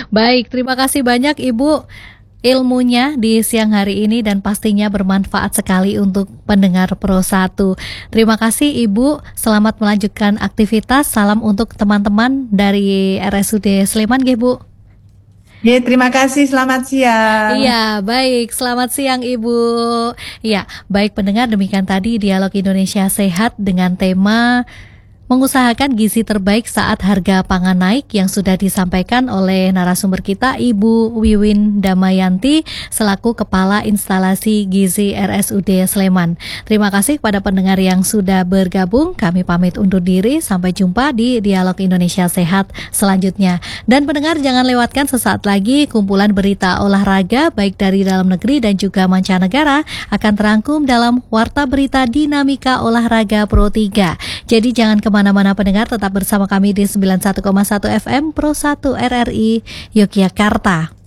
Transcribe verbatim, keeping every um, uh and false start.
Baik, terima kasih banyak Ibu ilmunya di siang hari ini dan pastinya bermanfaat sekali untuk pendengar Pro satu. Terima kasih Ibu, selamat melanjutkan aktivitas. Salam untuk teman-teman dari R S U D Sleman nggih, Bu. Ya, terima kasih. Selamat siang. Iya, baik. Selamat siang, Ibu. Iya, baik pendengar, demikian tadi Dialog Indonesia Sehat dengan tema mengusahakan gizi terbaik saat harga pangan naik yang sudah disampaikan oleh narasumber kita Ibu Wiwin Damayanti selaku Kepala Instalasi Gizi R S U D Sleman. Terima kasih kepada pendengar yang sudah bergabung. Kami pamit undur diri. Sampai jumpa di Dialog Indonesia Sehat selanjutnya. Dan pendengar jangan lewatkan sesaat lagi kumpulan berita olahraga baik dari dalam negeri dan juga mancanegara akan terangkum dalam Warta Berita Dinamika Olahraga Pro tiga. Jadi jangan kemana Mana-mana pendengar, tetap bersama kami di sembilan puluh satu koma satu F M Pro satu R R I Yogyakarta.